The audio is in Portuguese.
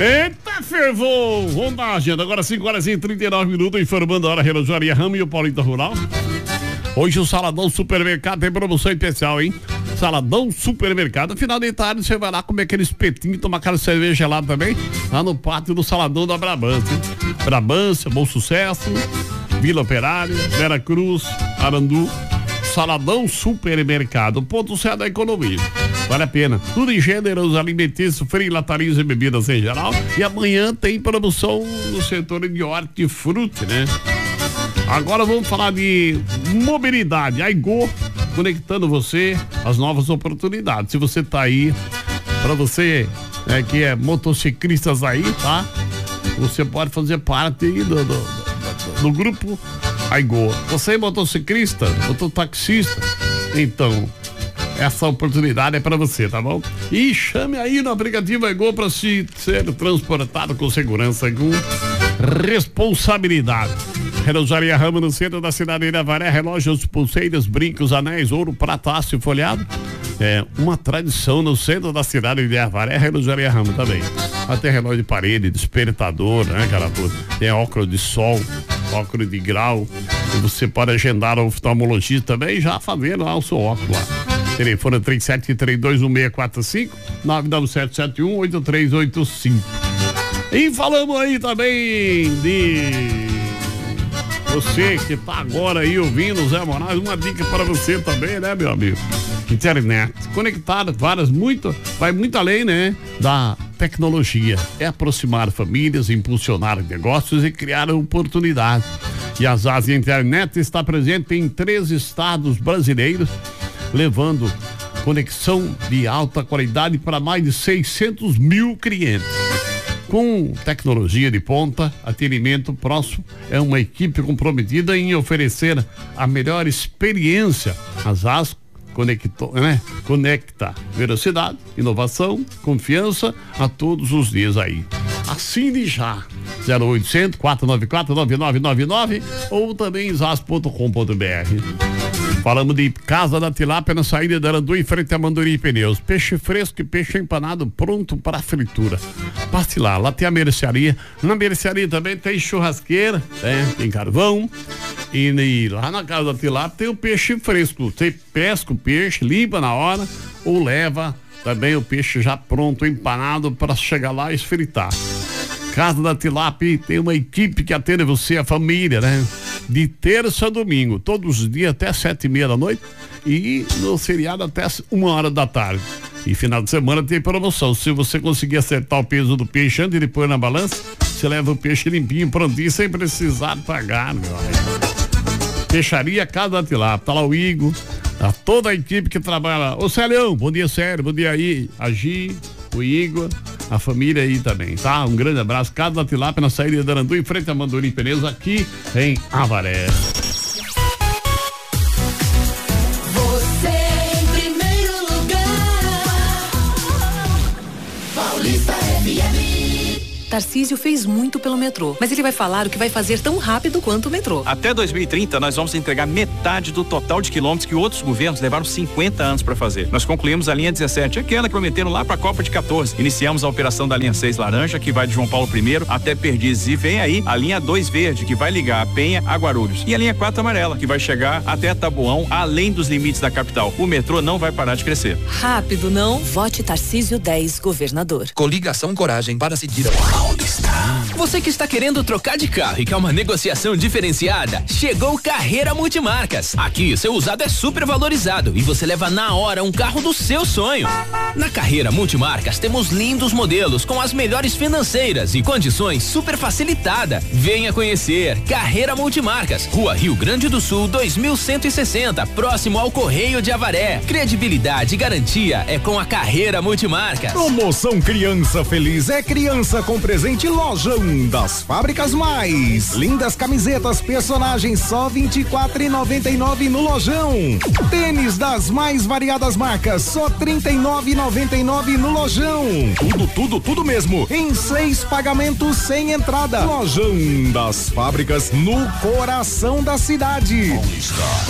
Eita, fervou! Vamos dar a agenda. Agora 5h39, informando a hora, Relojaria Rama e o Paulista Rural. Hoje o Saladão Supermercado tem promoção especial, hein? Saladão Supermercado. Final de tarde você vai lá comer aquele espetinho, tomar aquela cerveja gelada também, lá no pátio do Saladão da Brabância. Brabância, Bom Sucesso, Vila Operária, Vera Cruz, Arandu. Saladão Supermercado, ponto C da economia. Vale a pena. Tudo em gêneros alimentícios, frilatarias e bebidas em geral. E amanhã tem promoção no setor de hortifruti, né? Agora vamos falar de mobilidade. A Go conectando você às novas oportunidades. Se você tá aí, para você que é motociclistas aí, tá? Você pode fazer parte aí do grupo Aigo. Você é motociclista, mototaxista, então essa oportunidade é para você, tá bom? E chame aí no aplicativo Aigo para ser transportado com segurança, com responsabilidade. Relojaria Rama no centro da cidade de Avaré, relógios, pulseiras, brincos, anéis, ouro, prata, aço e folhado. É uma tradição no centro da cidade de Avaré, Relojaria Rama também. Até relógio de parede, despertador, né, cara? Tem óculos de sol, óculos de grau. E você pode agendar o oftalmologista também, já fazendo lá o seu óculos lá. Telefone 37321645 997718385. E falamos aí também de você que tá agora aí ouvindo o Zé Moraes, uma dica para você também, né, meu amigo? Internet, conectada, vai muito além, né, da tecnologia. É aproximar famílias, impulsionar negócios e criar oportunidades. E a ZAS Internet está presente em 3 estados brasileiros, levando conexão de alta qualidade para mais de 600 mil clientes. Com tecnologia de ponta, atendimento próximo, é uma equipe comprometida em oferecer a melhor experiência. A ZAS conecta velocidade, inovação, confiança a todos os dias aí. Assine já. 0800 494 9999 ou também zas.com.br. Falamos de Casa da Tilápia na saída da Arandu em frente a Mandorim Pneus. Peixe fresco e peixe empanado pronto para fritura. Passe lá, lá tem a mercearia. Na mercearia também tem churrasqueira, tem carvão. E lá na Casa da Tilápia tem o peixe fresco. Você pesca o peixe, limpa na hora ou leva também o peixe já pronto, empanado para chegar lá e esfritar. Casa da Tilápia tem uma equipe que atende você, a família, né? De terça a domingo, todos os dias até 7h30 da noite e no feriado até 1h da tarde. E final de semana tem promoção. Se você conseguir acertar o peso do peixe antes de pôr na balança, você leva o peixe limpinho, prontinho, sem precisar pagar, meu amigo. Peixaria Casa da Tilápia, tá lá o Igor, tá toda a equipe que trabalha lá. Ô Célio, bom dia, Célio, bom dia aí, a Gi, o Igor, a família aí também, tá? Um grande abraço, Casa da Tilápia na saída da Arandu em frente a Mandorim Pneus aqui em Avaré. Você em primeiro lugar, Paulista FM. Tarcísio fez muito pelo metrô, mas ele vai falar o que vai fazer tão rápido quanto o metrô. Até 2030, nós vamos entregar metade do total de quilômetros que outros governos levaram 50 anos para fazer. Nós concluímos a linha 17, aquela que prometeram lá para a Copa de 14. Iniciamos a operação da linha 6 laranja, que vai de João Paulo I até Perdizes, e vem aí a linha 2 verde, que vai ligar a Penha a Guarulhos. E a linha 4 amarela, que vai chegar até Taboão, além dos limites da capital. O metrô não vai parar de crescer. Rápido, não? Vote Tarcísio 10, governador. Coligação Coragem para seguir a Paulista. Você que está querendo trocar de carro e quer uma negociação diferenciada, chegou Carreira Multimarcas. Aqui, seu usado é super valorizado e você leva na hora um carro do seu sonho. Na Carreira Multimarcas temos lindos modelos com as melhores financeiras e condições super facilitada. Venha conhecer Carreira Multimarcas, Rua Rio Grande do Sul, 2160, próximo ao Correio de Avaré. Credibilidade e garantia é com a Carreira Multimarcas. Promoção Criança Feliz é criança com presente Lojão das Fábricas Mais. Lindas camisetas personagens só R$24,99 no Lojão. Tênis das mais variadas marcas só R$39,99 no Lojão. Tudo mesmo em 6 pagamentos sem entrada. Lojão das Fábricas no coração da cidade.